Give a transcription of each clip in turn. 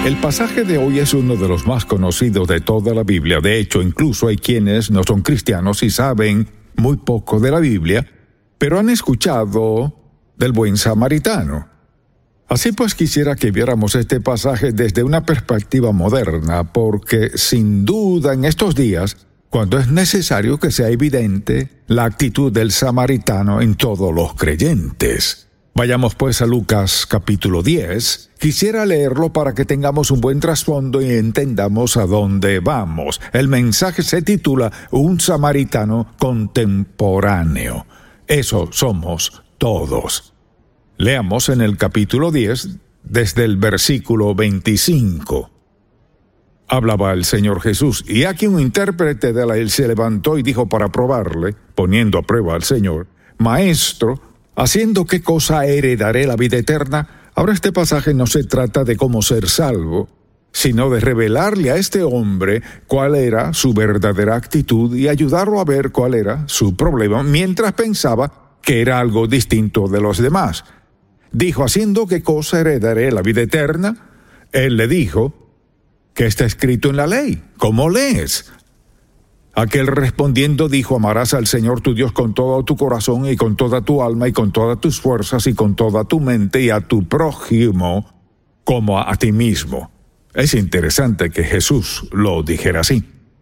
El pasaje de hoy es uno de los más conocidos de toda la Biblia. De hecho, incluso hay quienes no son cristianos y saben muy poco de la Biblia, pero han escuchado del buen samaritano. Así pues, quisiera que viéramos este pasaje desde una perspectiva moderna, porque sin duda en estos días, cuando es necesario que sea evidente la actitud del samaritano en todos los creyentes. Vayamos pues a Lucas capítulo 10. Quisiera leerlo para que tengamos un buen trasfondo y entendamos a dónde vamos. El mensaje se titula Un samaritano contemporáneo. Eso somos todos. Leamos en el capítulo 10 desde el versículo 25. Hablaba el Señor Jesús, y aquí un intérprete de la ley se levantó y dijo para probarle, poniendo a prueba al Señor: Maestro, ¿haciendo qué cosa heredaré la vida eterna? Ahora este pasaje no se trata de cómo ser salvo, sino de revelarle a este hombre cuál era su verdadera actitud y ayudarlo a ver cuál era su problema, mientras pensaba que era algo distinto de los demás. Dijo: ¿haciendo qué cosa heredaré la vida eterna? Él le dijo: ¿qué está escrito en la ley? ¿Cómo lees? Aquel respondiendo dijo: amarás al Señor tu Dios con todo tu corazón y con toda tu alma y con todas tus fuerzas y con toda tu mente, y a tu prójimo como a ti mismo. Es interesante que Jesús lo dijera así.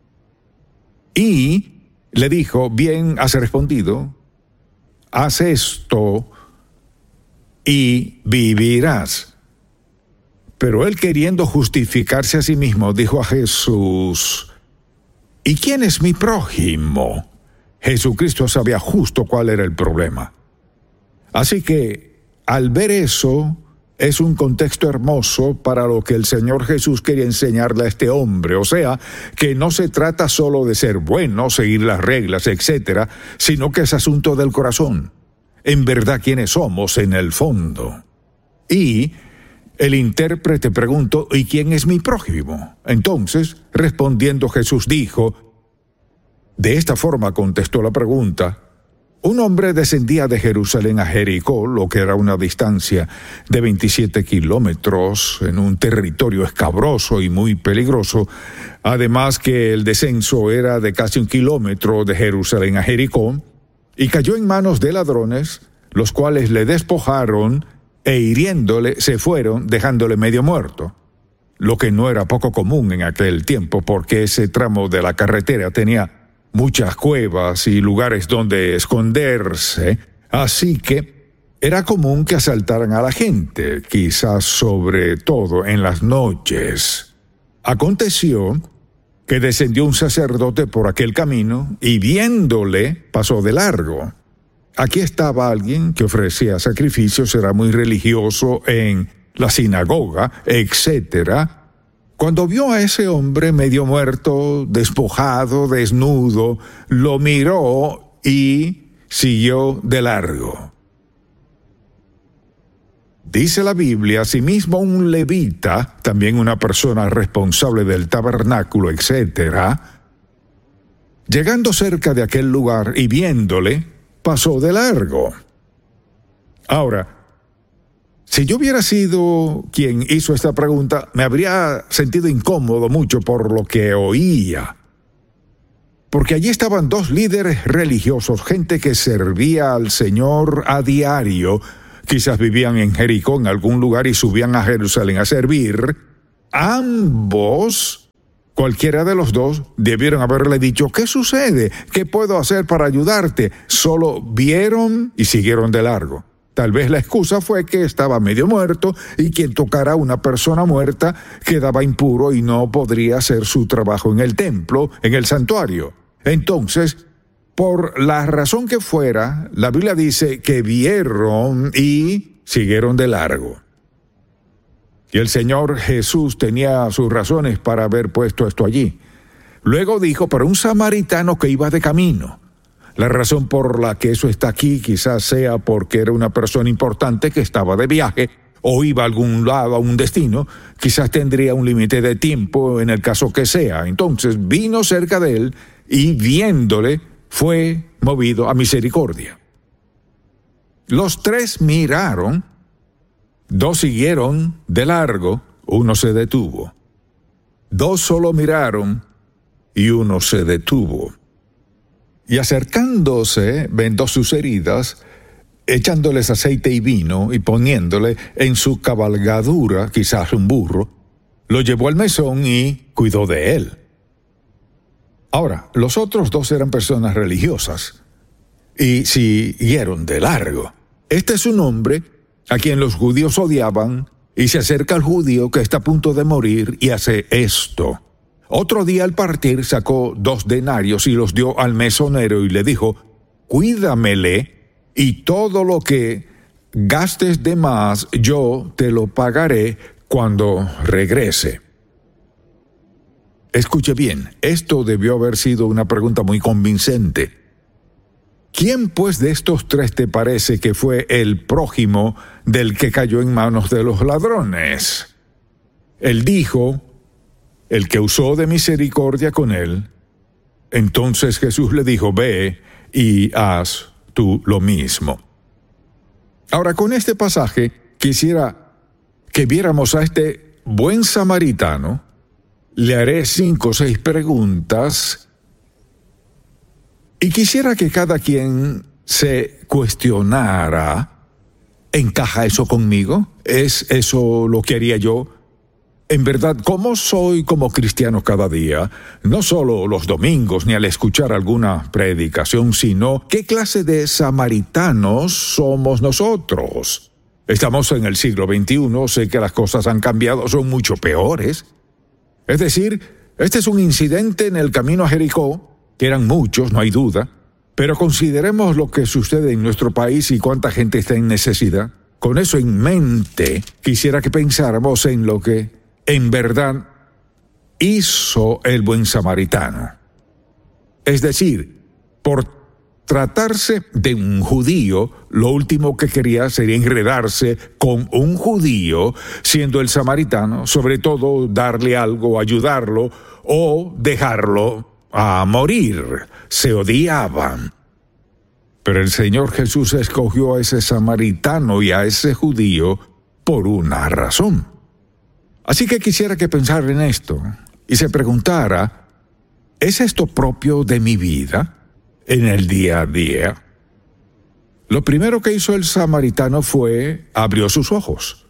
Y le dijo: bien has respondido, haz esto y vivirás. Pero él, queriendo justificarse a sí mismo, dijo a Jesús: ¿y quién es mi prójimo? Jesucristo sabía justo cuál era el problema. Así que, al ver eso, es un contexto hermoso para lo que el Señor Jesús quería enseñarle a este hombre. O sea, que no se trata solo de ser bueno, seguir las reglas, etc., sino que es asunto del corazón. En verdad, ¿quiénes somos en el fondo? Y el intérprete preguntó: ¿y quién es mi prójimo? Entonces, respondiendo Jesús dijo, de esta forma contestó la pregunta: un hombre descendía de Jerusalén a Jericó, lo que era una distancia de 27 kilómetros, en un territorio escabroso y muy peligroso, además que el descenso era de casi 1 kilómetro de Jerusalén a Jericó, y cayó en manos de ladrones, los cuales le despojaron e hiriéndole se fueron, dejándole medio muerto. Lo que no era poco común en aquel tiempo, porque ese tramo de la carretera tenía muchas cuevas y lugares donde esconderse, así que era común que asaltaran a la gente, quizás sobre todo en las noches. Aconteció que descendió un sacerdote por aquel camino y viéndole pasó de largo. Aquí estaba alguien que ofrecía sacrificios, era muy religioso en la sinagoga, etc. Cuando vio a ese hombre medio muerto, despojado, desnudo, lo miró y siguió de largo. Dice la Biblia: asimismo un levita, también una persona responsable del tabernáculo, etc., llegando cerca de aquel lugar y viéndole, pasó de largo. Ahora, si yo hubiera sido quien hizo esta pregunta, me habría sentido incómodo mucho por lo que oía. Porque allí estaban 2 líderes religiosos, gente que servía al Señor a diario. Quizás vivían en Jericó, en algún lugar, y subían a Jerusalén a servir. Ambos, cualquiera de los 2, debieron haberle dicho: ¿qué sucede? ¿Qué puedo hacer para ayudarte? Solo vieron y siguieron de largo. Tal vez la excusa fue que estaba medio muerto y quien tocara a una persona muerta quedaba impuro y no podría hacer su trabajo en el templo, en el santuario. Entonces, por la razón que fuera, la Biblia dice que vieron y siguieron de largo. Y el Señor Jesús tenía sus razones para haber puesto esto allí. Luego dijo: para un samaritano que iba de camino. La razón por la que eso está aquí quizás sea porque era una persona importante que estaba de viaje o iba a algún lado, a un destino. Quizás tendría un límite de tiempo en el caso que sea. Entonces vino cerca de él y viéndole fue movido a misericordia. Los 3 miraron, 2 siguieron de largo, uno se detuvo. 2 solo miraron y uno se detuvo. Y acercándose, vendó sus heridas, echándoles aceite y vino y poniéndole en su cabalgadura, quizás un burro, lo llevó al mesón y cuidó de él. Ahora, los otros 2 eran personas religiosas y siguieron de largo. Este es un hombre a quien los judíos odiaban y se acerca al judío que está a punto de morir y hace esto. Otro día al partir sacó 2 denarios y los dio al mesonero y le dijo: cuídamele y todo lo que gastes de más yo te lo pagaré cuando regrese. Escuche bien, esto debió haber sido una pregunta muy convincente. ¿Quién pues de estos 3 te parece que fue el prójimo del que cayó en manos de los ladrones? Él dijo: el que usó de misericordia con él. Entonces Jesús le dijo: ve y haz tú lo mismo. Ahora, con este pasaje quisiera que viéramos a este buen samaritano. Le haré 5 o 6 preguntas y quisiera que cada quien se cuestionara: ¿encaja eso conmigo? ¿Es eso lo que haría yo? En verdad, ¿cómo soy como cristiano cada día? No solo los domingos ni al escuchar alguna predicación, sino ¿qué clase de samaritanos somos nosotros? Estamos en el siglo XXI, sé que las cosas han cambiado, son mucho peores. Es decir, este es un incidente en el camino a Jericó, que eran muchos, no hay duda, pero consideremos lo que sucede en nuestro país y cuánta gente está en necesidad. Con eso en mente, quisiera que pensáramos en lo que en verdad hizo el buen samaritano. Es decir, por tratarse de un judío, lo último que quería sería enredarse con un judío, siendo el samaritano, sobre todo darle algo, ayudarlo o dejarlo a morir. Se odiaban. Pero el Señor Jesús escogió a ese samaritano y a ese judío por una razón. Así que quisiera que pensara en esto y se preguntara: ¿es esto propio de mi vida en el día a día? Lo primero que hizo el samaritano fue abrió sus ojos.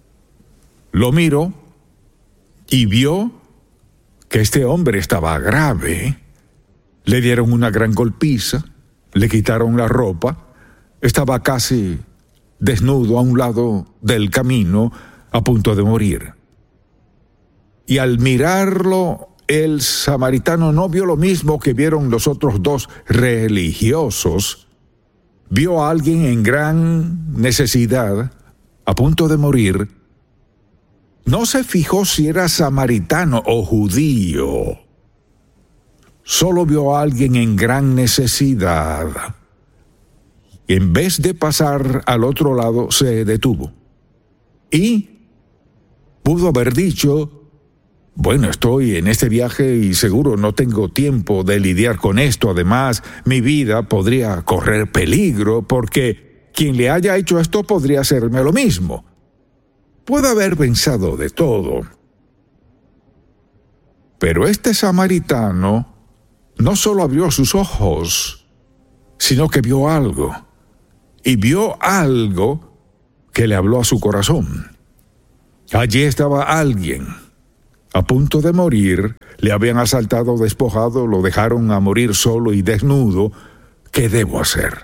Lo miró y vio que este hombre estaba grave. Le dieron una gran golpiza, le quitaron la ropa, estaba casi desnudo a un lado del camino, a punto de morir. Y al mirarlo, el samaritano no vio lo mismo que vieron los otros 2 religiosos. Vio a alguien en gran necesidad, a punto de morir. No se fijó si era samaritano o judío. Solo vio a alguien en gran necesidad. Y en vez de pasar al otro lado, se detuvo. Y pudo haber dicho: bueno, estoy en este viaje y seguro no tengo tiempo de lidiar con esto. Además, mi vida podría correr peligro porque quien le haya hecho esto podría hacerme lo mismo. Puede haber pensado de todo. Pero este samaritano no solo abrió sus ojos, sino que vio algo. Y vio algo que le habló a su corazón. Allí estaba alguien a punto de morir, le habían asaltado, despojado, lo dejaron a morir solo y desnudo. ¿Qué debo hacer?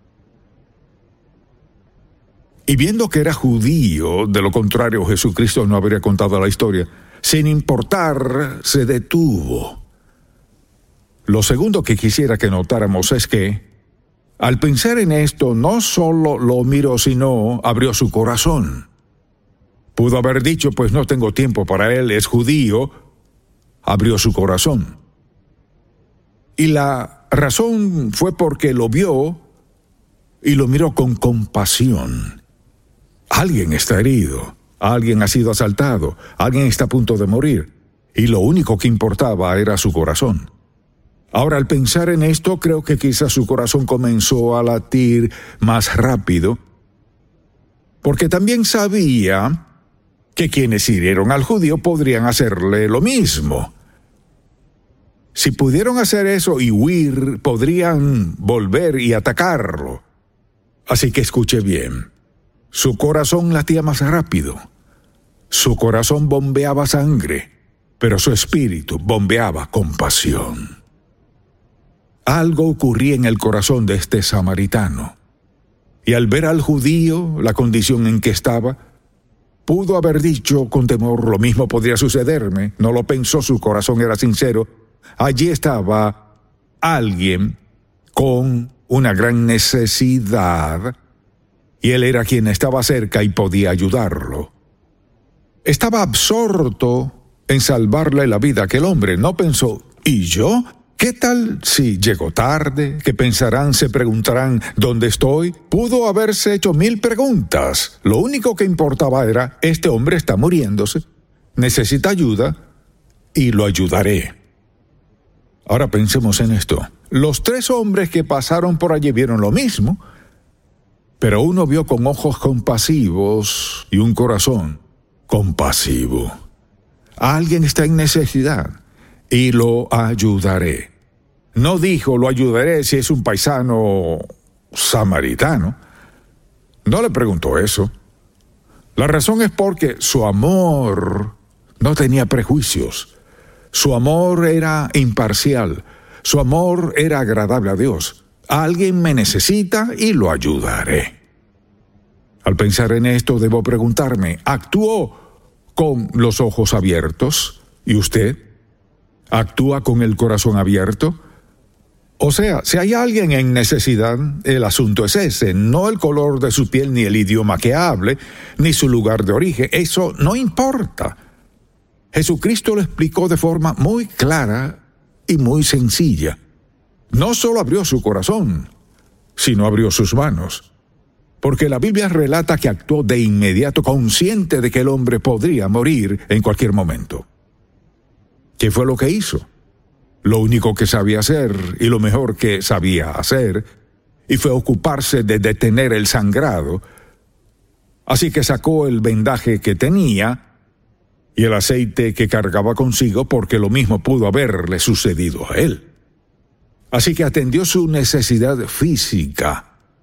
Y viendo que era judío, de lo contrario Jesucristo no habría contado la historia, sin importar, se detuvo. Lo segundo que quisiera que notáramos es que, al pensar en esto, no solo lo miró, sino abrió su corazón. Pudo haber dicho: pues no tengo tiempo para él, es judío. Abrió su corazón. Y la razón fue porque lo vio y lo miró con compasión. Alguien está herido, alguien ha sido asaltado, alguien está a punto de morir. Y lo único que importaba era su corazón. Ahora, al pensar en esto, creo que quizás su corazón comenzó a latir más rápido, porque también sabía que quienes hirieron al judío podrían hacerle lo mismo. Si pudieron hacer eso y huir, podrían volver y atacarlo. Así que escuche bien. Su corazón latía más rápido. Su corazón bombeaba sangre, pero su espíritu bombeaba compasión. Algo ocurría en el corazón de este samaritano. Y al ver al judío, la condición en que estaba, pudo haber dicho con temor, lo mismo podría sucederme. No lo pensó, su corazón era sincero. Allí estaba alguien con una gran necesidad, y él era quien estaba cerca y podía ayudarlo. Estaba absorto en salvarle la vida a aquel hombre. No pensó, ¿y yo? ¿Qué tal si llego tarde? ¿Qué pensarán? ¿Se preguntarán dónde estoy? Pudo haberse hecho 1000 preguntas. Lo único que importaba era, este hombre está muriéndose, necesita ayuda y lo ayudaré. Ahora pensemos en esto. Los 3 hombres que pasaron por allí vieron lo mismo, pero uno vio con ojos compasivos y un corazón compasivo. Alguien está en necesidad y lo ayudaré. No dijo, lo ayudaré si es un paisano samaritano. No le preguntó eso. La razón es porque su amor no tenía prejuicios. Su amor era imparcial. Su amor era agradable a Dios. Alguien me necesita y lo ayudaré. Al pensar en esto, debo preguntarme, ¿actuó con los ojos abiertos? ¿Y usted? ¿Actúa con el corazón abierto? O sea, si hay alguien en necesidad, el asunto es ese, no el color de su piel, ni el idioma que hable, ni su lugar de origen. Eso no importa. Jesucristo lo explicó de forma muy clara y muy sencilla. No solo abrió su corazón, sino abrió sus manos. Porque la Biblia relata que actuó de inmediato, consciente de que el hombre podría morir en cualquier momento. ¿Qué fue lo que hizo? Lo único que sabía hacer y lo mejor que sabía hacer, y fue ocuparse de detener el sangrado. Así que sacó el vendaje que tenía y el aceite que cargaba consigo, porque lo mismo pudo haberle sucedido a él. Así que atendió su necesidad física.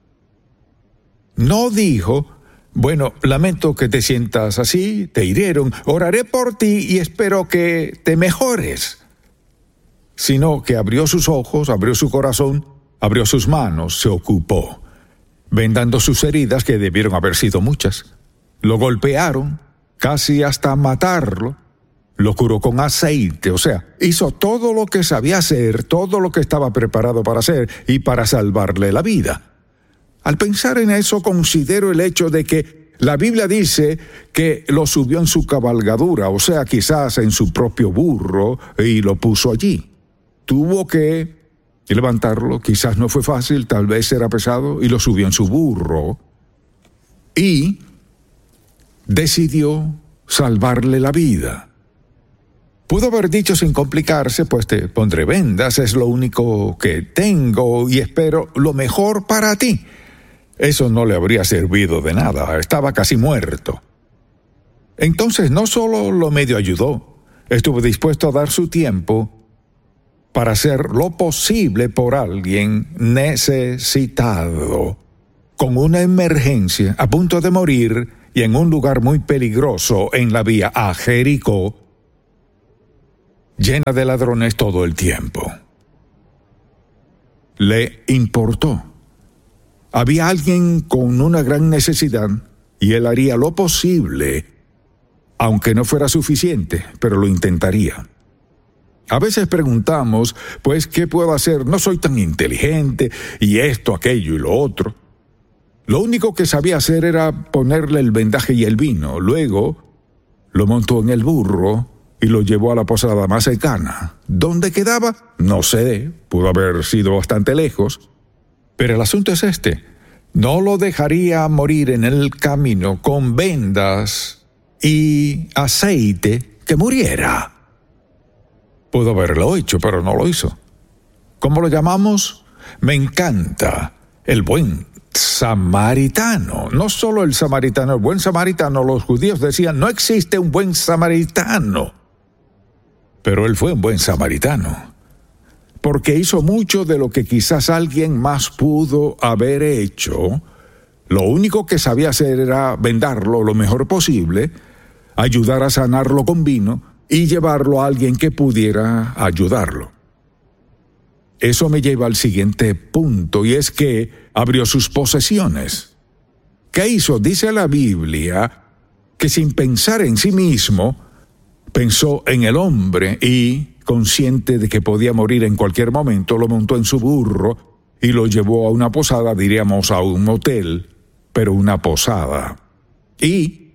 No dijo, bueno, lamento que te sientas así, te hirieron, oraré por ti y espero que te mejores. Sino que abrió sus ojos, abrió su corazón, abrió sus manos, se ocupó, vendando sus heridas, que debieron haber sido muchas. Lo golpearon, casi hasta matarlo, lo curó con aceite, o sea, hizo todo lo que sabía hacer, todo lo que estaba preparado para hacer y para salvarle la vida. Al pensar en eso, considero el hecho de que la Biblia dice que lo subió en su cabalgadura, o sea, quizás en su propio burro, y lo puso allí. Tuvo que levantarlo, quizás no fue fácil, tal vez era pesado, y lo subió en su burro. Y decidió salvarle la vida. Pudo haber dicho sin complicarse, pues te pondré vendas, es lo único que tengo y espero lo mejor para ti. Eso no le habría servido de nada, estaba casi muerto. Entonces no solo lo medio ayudó, estuvo dispuesto a dar su tiempo para hacer lo posible por alguien necesitado, con una emergencia, a punto de morir y en un lugar muy peligroso en la vía a Jericó, llena de ladrones todo el tiempo. Le importó. Había alguien con una gran necesidad y él haría lo posible, aunque no fuera suficiente, pero lo intentaría. A veces preguntamos, pues, ¿qué puedo hacer? No soy tan inteligente, y esto, aquello y lo otro. Lo único que sabía hacer era ponerle el vendaje y el vino. Luego lo montó en el burro y lo llevó a la posada más cercana. ¿Dónde quedaba? No sé, pudo haber sido bastante lejos. Pero el asunto es este: no lo dejaría morir en el camino con vendas y aceite, que muriera. Pudo haberlo hecho, pero no lo hizo. ¿Cómo lo llamamos? Me encanta el buen samaritano. No solo el samaritano, el buen samaritano. Los judíos decían, no existe un buen samaritano. Pero él fue un buen samaritano, porque hizo mucho de lo que quizás alguien más pudo haber hecho. Lo único que sabía hacer era vendarlo lo mejor posible, ayudar a sanarlo con vino y llevarlo a alguien que pudiera ayudarlo. Eso me lleva al siguiente punto, y es que abrió sus posesiones. ¿Qué hizo? Dice la Biblia que sin pensar en sí mismo, pensó en el hombre y, consciente de que podía morir en cualquier momento, lo montó en su burro y lo llevó a una posada, diríamos a un motel, pero una posada. Y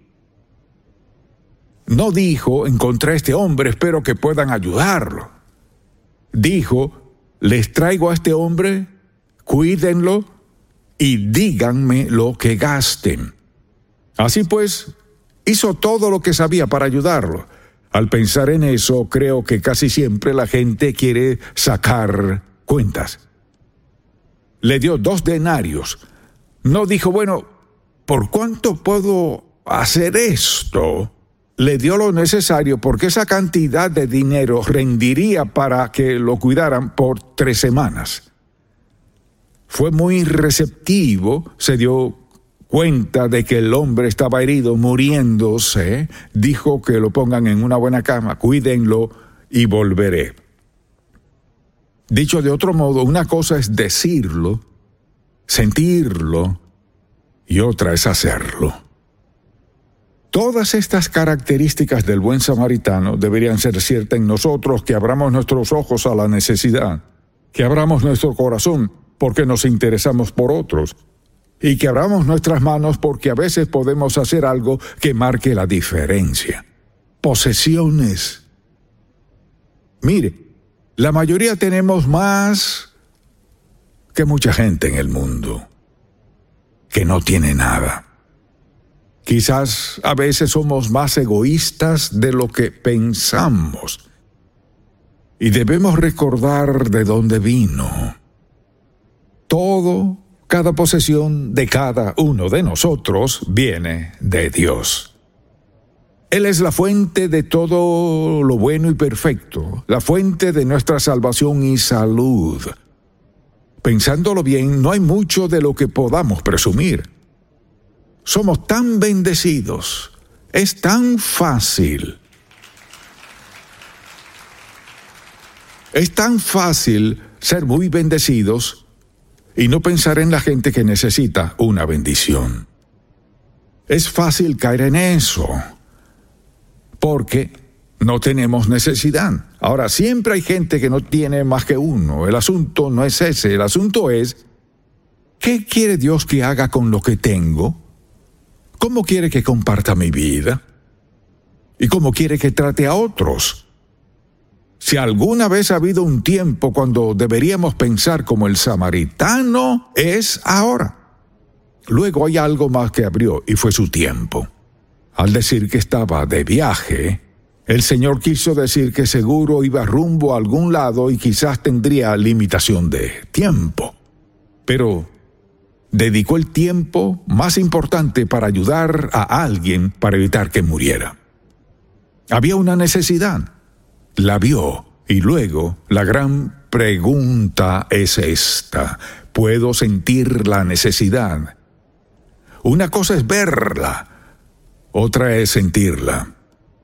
no dijo, encontré a este hombre, espero que puedan ayudarlo. Dijo, les traigo a este hombre, cuídenlo y díganme lo que gasten. Así pues, hizo todo lo que sabía para ayudarlo. Al pensar en eso, creo que casi siempre la gente quiere sacar cuentas. Le dio 2 denarios. No dijo, bueno, ¿por cuánto puedo hacer esto? Le dio lo necesario porque esa cantidad de dinero rendiría para que lo cuidaran por 3 semanas. Fue muy receptivo, se dio cuenta de que el hombre estaba herido, muriéndose, dijo que lo pongan en una buena cama, cuídenlo y volveré. Dicho de otro modo, una cosa es decirlo, sentirlo, y otra es hacerlo. Todas estas características del buen samaritano deberían ser ciertas en nosotros, que abramos nuestros ojos a la necesidad, que abramos nuestro corazón porque nos interesamos por otros, y que abramos nuestras manos porque a veces podemos hacer algo que marque la diferencia. Posesiones. Mire, la mayoría tenemos más que mucha gente en el mundo que no tiene nada. Quizás a veces somos más egoístas de lo que pensamos. Y debemos recordar de dónde vino. Cada posesión de cada uno de nosotros viene de Dios. Él es la fuente de todo lo bueno y perfecto, la fuente de nuestra salvación y salud. Pensándolo bien, no hay mucho de lo que podamos presumir. Somos tan bendecidos, es tan fácil. Es tan fácil ser muy bendecidos y no pensar en la gente que necesita una bendición. Es fácil caer en eso, porque no tenemos necesidad. Ahora, siempre hay gente que no tiene más que uno. El asunto no es ese. El asunto es, ¿qué quiere Dios que haga con lo que tengo? ¿Cómo quiere que comparta mi vida? ¿Y cómo quiere que trate a otros? Si alguna vez ha habido un tiempo cuando deberíamos pensar como el samaritano, es ahora. Luego hay algo más que abrió, y fue su tiempo. Al decir que estaba de viaje, el Señor quiso decir que seguro iba rumbo a algún lado y quizás tendría limitación de tiempo. Pero dedicó el tiempo más importante para ayudar a alguien para evitar que muriera. Había una necesidad. La vio, y luego la gran pregunta es esta: ¿puedo sentir la necesidad? Una cosa es verla, otra es sentirla.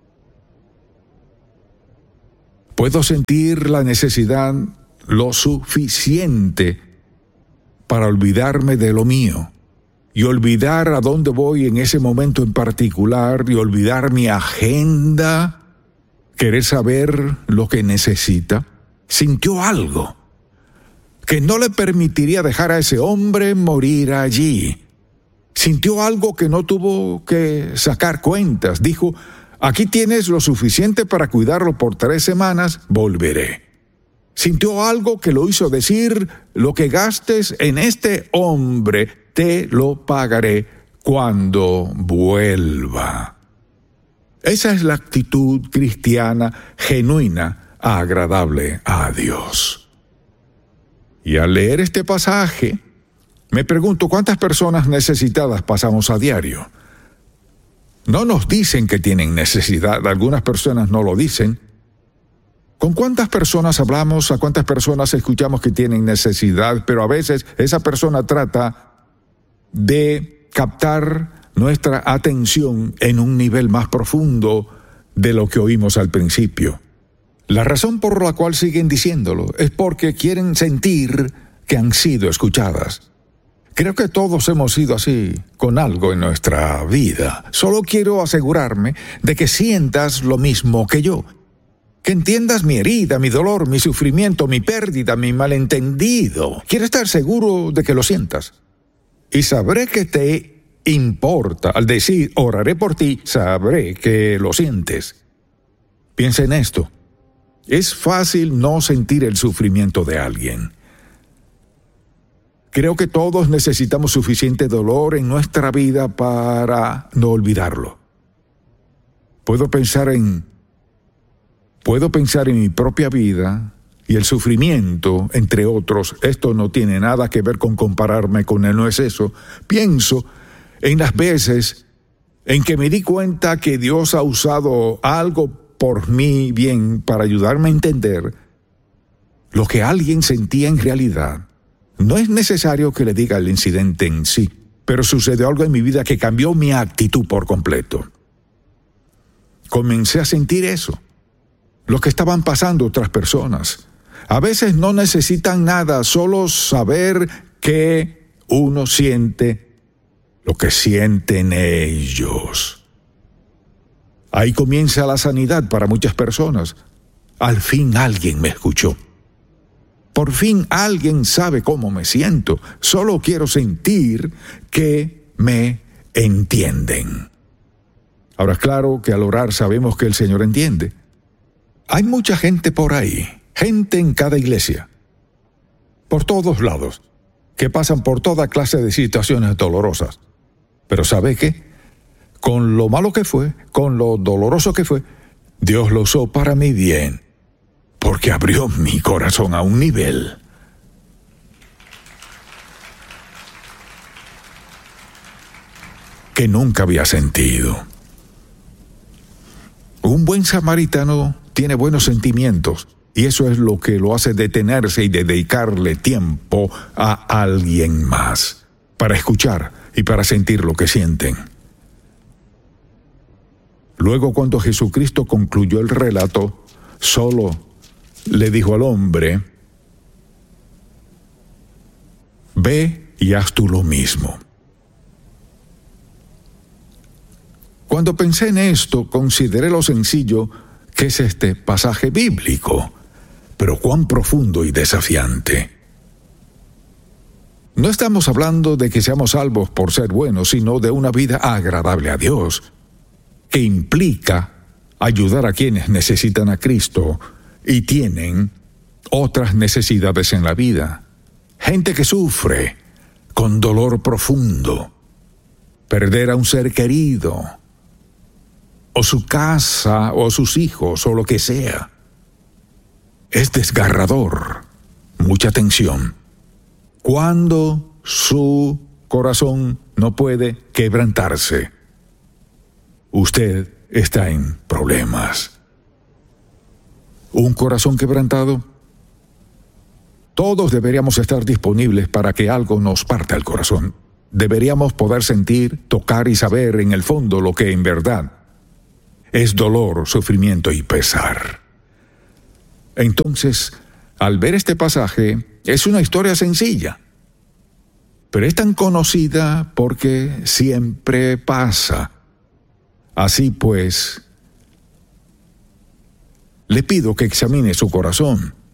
¿Puedo sentir la necesidad lo suficiente para olvidarme de lo mío y olvidar a dónde voy en ese momento en particular y olvidar mi agenda? ¿Querer saber lo que necesita? Sintió algo que no le permitiría dejar a ese hombre morir allí. Sintió algo que no tuvo que sacar cuentas. Dijo, aquí tienes lo suficiente para cuidarlo por 3 semanas, volveré. Sintió algo que lo hizo decir, lo que gastes en este hombre, te lo pagaré cuando vuelva. Esa es la actitud cristiana genuina, agradable a Dios. Y al leer este pasaje, Me pregunto cuántas personas necesitadas pasamos a diario. No nos dicen que tienen necesidad, algunas personas no lo dicen. ¿Con cuántas personas hablamos, a cuántas personas escuchamos que tienen necesidad, pero a veces esa persona trata de captar nuestra atención en un nivel más profundo de lo que oímos al principio? La razón por la cual siguen diciéndolo es porque quieren sentir que han sido escuchadas. Creo que todos hemos sido así con algo en nuestra vida. Solo quiero asegurarme de que sientas lo mismo que yo. Que entiendas mi herida, mi dolor, mi sufrimiento, mi pérdida, mi malentendido. Quiero estar seguro de que lo sientas. Y sabré que te importa. Al decir, oraré por ti, sabré que lo sientes. Piensa en esto. Es fácil no sentir el sufrimiento de alguien. Creo que todos necesitamos suficiente dolor en nuestra vida para no olvidarlo. Puedo pensar en mi propia vida y el sufrimiento, entre otros. Esto no tiene nada que ver con compararme con él, no es eso. Pienso en las veces en que me di cuenta que Dios ha usado algo por mi bien para ayudarme a entender lo que alguien sentía en realidad. No es necesario que le diga el incidente en sí, pero sucedió algo en mi vida que cambió mi actitud por completo. Comencé a sentir eso, lo que estaban pasando otras personas. A veces no necesitan nada, solo saber que uno siente lo que sienten ellos. Ahí comienza la sanidad para muchas personas. Al fin alguien me escuchó. Por fin alguien sabe cómo me siento. Solo quiero sentir que me entienden. Ahora, claro que al orar sabemos que el Señor entiende. Hay mucha gente por ahí, gente en cada iglesia, por todos lados, que pasan por toda clase de situaciones dolorosas. Pero ¿sabe qué? Con lo malo que fue, con lo doloroso que fue, Dios lo usó para mi bien. Porque abrió mi corazón a un nivel que nunca había sentido. Un buen samaritano tiene buenos sentimientos, y eso es lo que lo hace detenerse y dedicarle tiempo a alguien más, para escuchar y para sentir lo que sienten. Luego, cuando Jesucristo concluyó el relato, solo le dijo al hombre: ve y haz tú lo mismo. Cuando pensé en esto, consideré lo sencillo que es este pasaje bíblico, pero cuán profundo y desafiante. No estamos hablando de que seamos salvos por ser buenos, sino de una vida agradable a Dios, que implica ayudar a quienes necesitan a Cristo y tienen otras necesidades en la vida. Gente que sufre con dolor profundo, perder a un ser querido, o su casa, o sus hijos, o lo que sea. Es desgarrador, mucha tensión. Cuando su corazón no puede quebrantarse, usted está en problemas. Un corazón quebrantado. Todos deberíamos estar disponibles para que algo nos parta el corazón. Deberíamos poder sentir, tocar y saber en el fondo lo que en verdad es dolor, sufrimiento y pesar. Entonces, al ver este pasaje, es una historia sencilla, pero es tan conocida porque siempre pasa. Así pues, le pido que examine su corazón.